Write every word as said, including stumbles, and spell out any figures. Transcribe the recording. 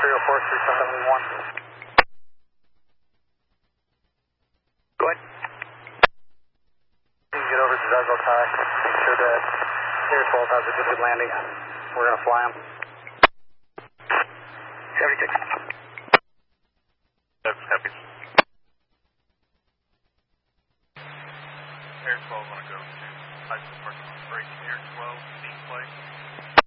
three oh four, three seven one. Go ahead. You can get over to Douglas High. Make sure that Air twelve has a good landing. We're going to fly him. seventy-six. That's happy. Air twelve, want to go to high school parking lot break. Air twelve, steam play.